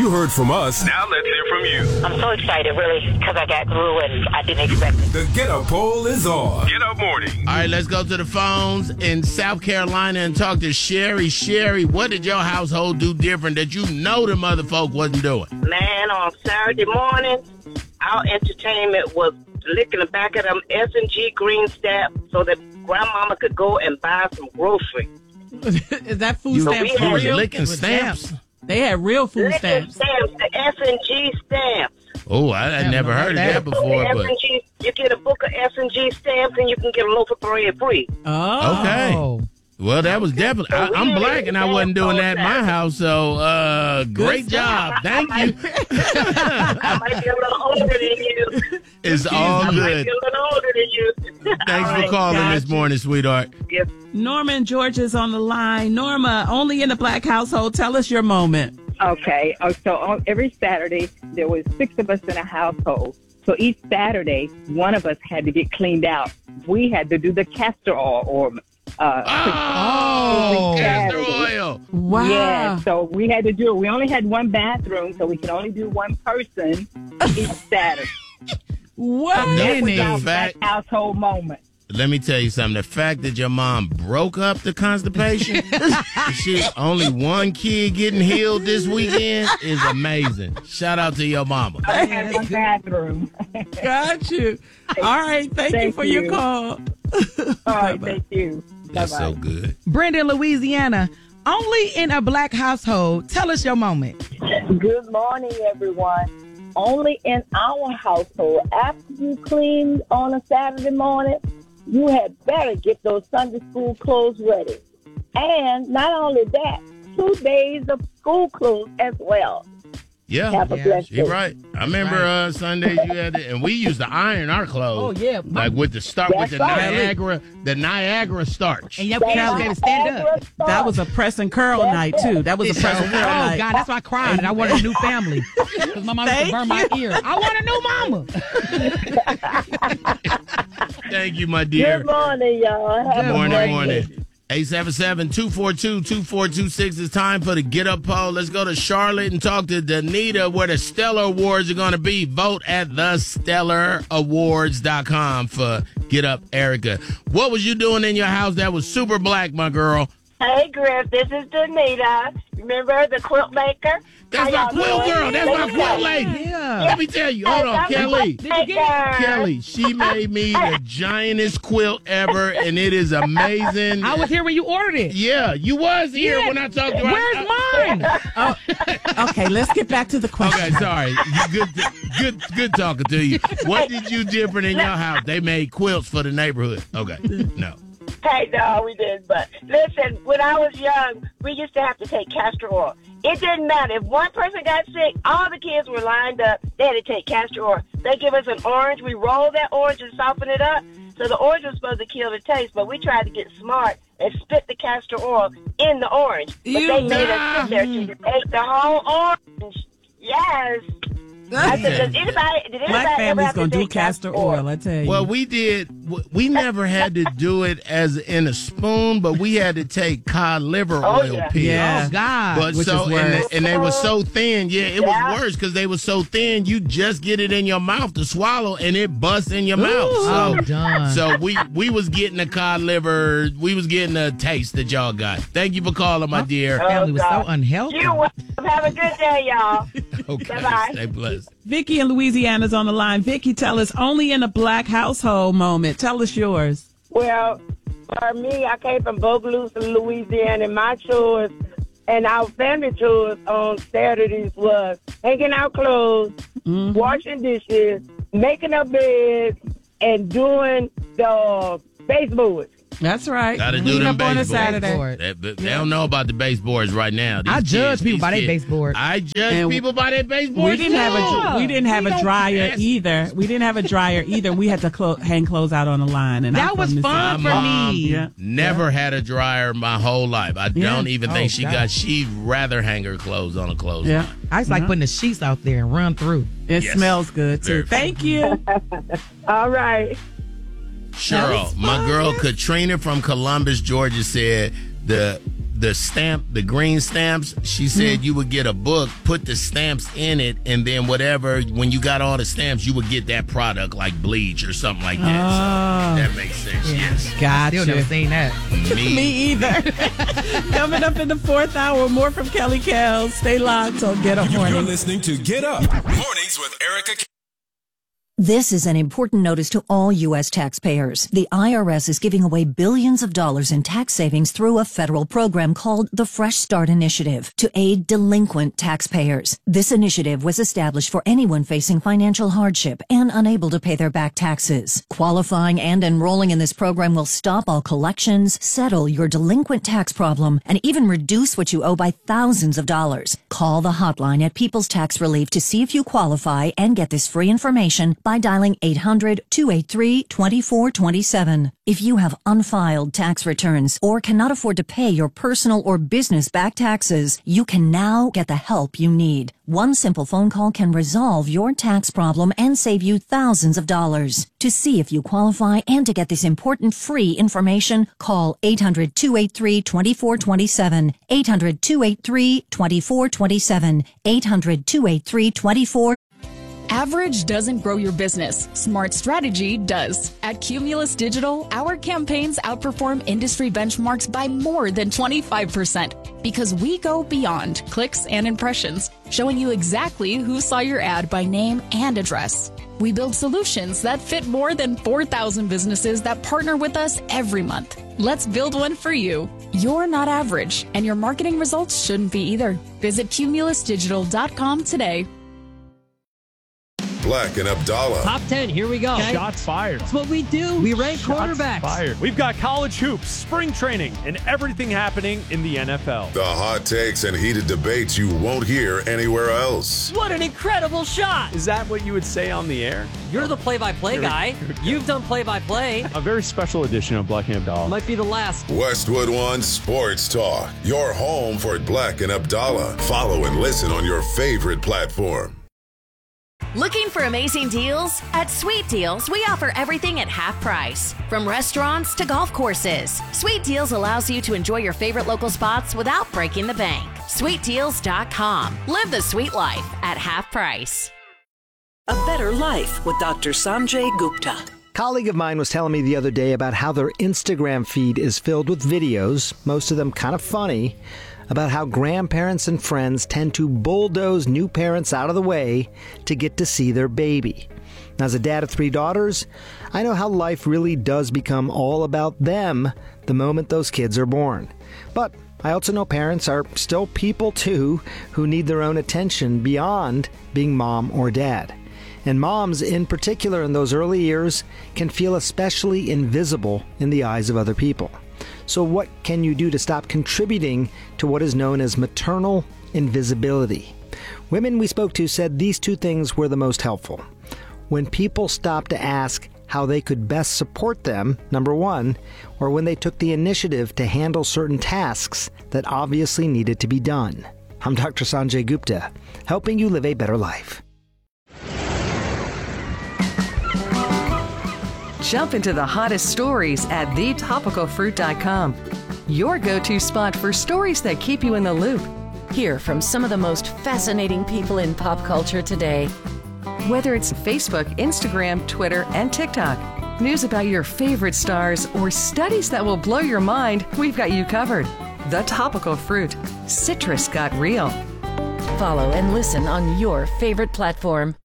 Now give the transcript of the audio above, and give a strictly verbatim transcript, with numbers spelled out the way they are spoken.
You heard from us. Now let's hear from you. I'm so excited, really, because I got through and I didn't expect it. The Get Up poll is on. Get Up Morning. All right, let's go to the phones in South Carolina and talk to Sherry. Sherry, what did your household do different that you know the mother folk wasn't doing? Man, on Saturday morning, our entertainment was licking the back of them S and G green stamps so that grandmama could go and buy some groceries. Is that food You, stamps you for was real? licking stamps? They had real food Licking stamps. stamps, the S and G stamps. Oh, I had never heard of that before. S But and G, you get a book of S and G stamps and you can get a loaf of bread free. Oh. okay. Well, that was definitely. I, I'm black and I wasn't doing that in my house, so uh, great job. Thank you. I might be a little older than you. It's all I might good. be a little older than you. Thanks All for right, calling got this you. morning, sweetheart. Yes. Norma and George is on the line. Norma, only in the black household. Tell us your moment. Okay, uh, so on, every Saturday, there was six of us in a household. So each Saturday, one of us had to get cleaned out. We had to do the castor oil or uh, Oh, castor Saturday. oil. Wow. Yeah, so we had to do it. We only had one bathroom, so we could only do one person each Saturday. What? That was our Fact- black household moment. Let me tell you something. The fact that your mom broke up the constipation, she only one kid getting healed this weekend is amazing. Shout out to your mama. I had one bathroom. Got you. All right. Thank, you Thank for your you. call. All right, thank you. That's Bye-bye. so good. Brenda, Louisiana, only in a black household. Tell us your moment. Good morning, everyone. Only in our household, after you cleaned on a Saturday morning, you had better get those Sunday school clothes ready. And not only that, two days of school clothes as well. Yeah, Have a blessed you're day. right. I remember uh, Sundays you had to, and we used to iron our clothes. Oh, yeah. Like with the start with That's the right. Niagara, the Niagara starch. And your parents got to stand up. That was a press and curl night, too. That was a press and curl Oh, night. God, that's why I cried. And I wanted a new family. Because my mom used to Thank burn my ear. I want a new mama. Thank you, my dear. Good morning, y'all. Have a Morning, blessed morning. day. eight seven seven, two four two, two four two six. It's time for the Get Up poll. Let's go to Charlotte and talk to Danita where the Stellar Awards are going to be. Vote at the stellar awards dot com for Get Up, Erica. What was you doing in your house that was super black, my girl? Hey, Griff, this is Danita. Remember the quilt maker? That's How my y'all quilt doing? girl. That's my quilt lady. Yeah. Let me tell you. Hold on, Hey, Kelly. Did you get it? Kelly, she made me the giantest quilt ever, and it is amazing. I was here when you ordered it. Yeah, you was here Yeah. when I talked to her. Where's mine? Okay, let's get back to the question. Okay, sorry. Good, good, good talking to you. What did you different in your house? They made quilts for the neighborhood. Okay, no. Hey, no, we didn't. But listen, when I was young, we used to have to take castor oil. It didn't matter. If one person got sick, all the kids were lined up. They had to take castor oil. They give us an orange. We roll that orange and soften it up. So the orange was supposed to kill the taste, but we tried to get smart and spit the castor oil in the orange. But Ew. they made us sit there till you ate the whole orange. Yes. I said, does anybody, did anybody Black ever family's have to going to do take castor oil, I tell you. Well, we did. We never had to do it as in a spoon, but we had to take cod liver Oh, oil yeah. pills. Yeah. Oh, God. But Which so is and worse. they, and they were so thin. Yeah, it Yeah. was worse because they were so thin. You just get it in your mouth to swallow, and it busts in your mouth. Oh, So, done. so we we was getting the cod liver. We was getting the taste that y'all got. Thank you for calling, my dear. family was so God. unhealthy. You welcome. Have a good day, y'all. Okay, Bye-bye. stay blessed. Vicky in Louisiana's on the line. Vicky, tell us only in a black household moment. Tell us yours. Well, for me, I came from Bogalusa, Louisiana, and my chores and our family chores on Saturdays was hanging out clothes, Mm-hmm. washing dishes, making up beds, and doing the baseboards. That's right. Gotta do Clean them up on a baseboards. Saturday. They, they- they don't know about the baseboards right now. These I judge kids, people these by their kids. baseboard. I judge And people by their baseboards. We didn't have a Yeah. we didn't have We a don't- dryer Yes. either. We didn't have a dryer either. We had to clo- hang clothes out on the line, and I'm That was from fun My for mom me. Yeah. never had a dryer my whole life. I Yeah. don't even think Oh, she God. got. She'd rather hang her clothes on a clothes. Yeah, I used to like Mhm. putting the sheets out there and run through. it Yes. smells good too. Very Thank you. All right. That Cheryl, was my fun. girl Katrina from Columbus, Georgia said the the stamp, the green stamps. She said Mm. you would get a book, put the stamps in it, and then whatever, when you got all the stamps, you would get that product like bleach or something like that. Oh. So that makes sense, yes. Gotcha. Still never seen that. Me, Me either. Coming up in the fourth hour, more from Kelly Kells. Stay locked on Get Up You're Morning. listening to Get Up. Mornings with Erica. This is an important notice to all U S taxpayers. The I R S is giving away billions of dollars in tax savings through a federal program called the Fresh Start Initiative to aid delinquent taxpayers. This initiative was established for anyone facing financial hardship and unable to pay their back taxes. Qualifying and enrolling in this program will stop all collections, settle your delinquent tax problem, and even reduce what you owe by thousands of dollars. Call the hotline at People's Tax Relief to see if you qualify and get this free information by dialing eight hundred, two eight three, two four two seven. If you have unfiled tax returns or cannot afford to pay your personal or business back taxes, you can now get the help you need. One simple phone call can resolve your tax problem and save you thousands of dollars. To see if you qualify and to get this important free information, call eight hundred, two eight three, two four two seven, eight hundred, two eight three, two four two seven, eight hundred, two eight three, two four. Average doesn't grow your business. Smart strategy does. At Cumulus Digital, our campaigns outperform industry benchmarks by more than twenty-five percent because we go beyond clicks and impressions, showing you exactly who saw your ad by name and address. We build solutions that fit more than four thousand businesses that partner with us every month. Let's build one for you. You're not average, and your marketing results shouldn't be either. Visit cumulus digital dot com today. Black and Abdallah. Top ten, here we go. Okay. Shots fired. That's what we do. We rank Shots quarterbacks. Fired. We've got college hoops, spring training, and everything happening in the N F L. The hot takes and heated debates you won't hear anywhere else. What an incredible shot. Is that what you would say on the air? You're the play-by-play guy. You've done play-by-play. A very special edition of Black and Abdallah. Might be the last. Westwood One Sports Talk. Your home for Black and Abdallah. Follow and listen on your favorite platform. Looking for amazing deals? At Sweet Deals, we offer everything at half price. From restaurants to golf courses, Sweet Deals allows you to enjoy your favorite local spots without breaking the bank. sweet deals dot com. Live the sweet life at half price. A Better Life with Doctor Sanjay Gupta. A colleague of mine was telling me the other day about how their Instagram feed is filled with videos, most of them kind of funny, about how grandparents and friends tend to bulldoze new parents out of the way to get to see their baby. As a dad of three daughters, I know how life really does become all about them the moment those kids are born. But I also know parents are still people too who need their own attention beyond being mom or dad. And moms in particular in those early years can feel especially invisible in the eyes of other people. So what can you do to stop contributing to what is known as maternal invisibility? Women we spoke to said these two things were the most helpful. When people stopped to ask how they could best support them, number one, or when they took the initiative to handle certain tasks that obviously needed to be done. I'm Doctor Sanjay Gupta, helping you live a better life. Jump into the hottest stories at the topical fruit dot com. Your go-to spot for stories that keep you in the loop. Hear from some of the most fascinating people in pop culture today. Whether it's Facebook, Instagram, Twitter, and TikTok, news about your favorite stars, or studies that will blow your mind, we've got you covered. The Topical Fruit. Citrus got real. Follow and listen on your favorite platform.